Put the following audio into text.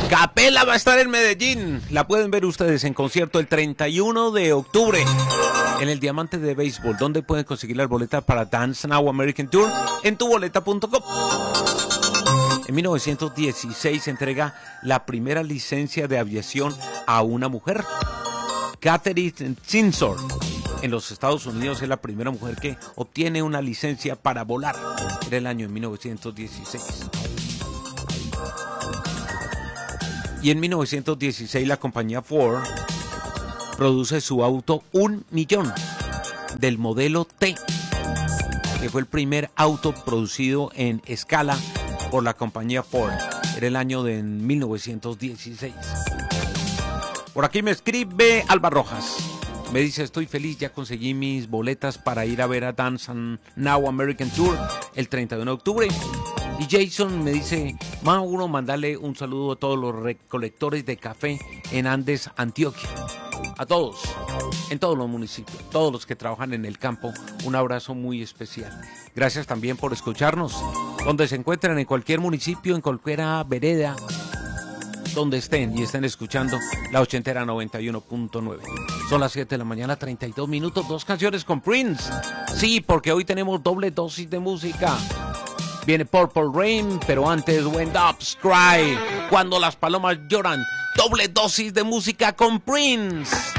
Capela va a estar en Medellín. La pueden ver ustedes en concierto el 31 de octubre en el Diamante de Béisbol. ¿Dónde pueden conseguir las boletas para Dance Now American Tour? En tuboleta.com. En 1916 se entrega la primera licencia de aviación a una mujer. Catherine Zinsor. En los Estados Unidos es la primera mujer que obtiene una licencia para volar. Era el año 1916. Y en 1916 la compañía Ford produce su auto 1 millón del modelo T, que fue el primer auto producido en escala por la compañía Ford. Era el año de 1916. Por aquí me escribe Alba Rojas. Me dice, estoy feliz, ya conseguí mis boletas para ir a ver a Dance Now American Tour el 31 de octubre. Y Jason me dice, Mauro, mandale un saludo a todos los recolectores de café en Andes, Antioquia. A todos, en todos los municipios, todos los que trabajan en el campo, un abrazo muy especial. Gracias también por escucharnos, donde se encuentran, en cualquier municipio, en cualquier vereda, donde estén y estén escuchando la ochentera 91.9. Son las 7 de la mañana, 32 minutos, 2 canciones con Prince. Sí, porque hoy tenemos doble dosis de música. Viene Purple Rain, pero antes When Doves Cry, cuando las palomas lloran. Doble dosis de música con Prince.